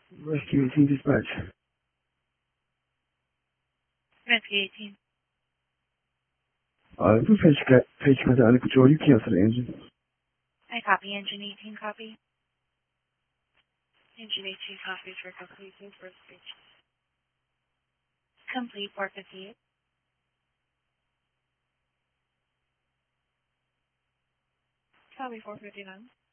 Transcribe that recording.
Rescue 18 dispatch. Rescue 18. We've page contact under control. You cancel the engine. I copy. Engine 18 copy. Engine 18 copies for completion first page. Complete 458. Copy 459.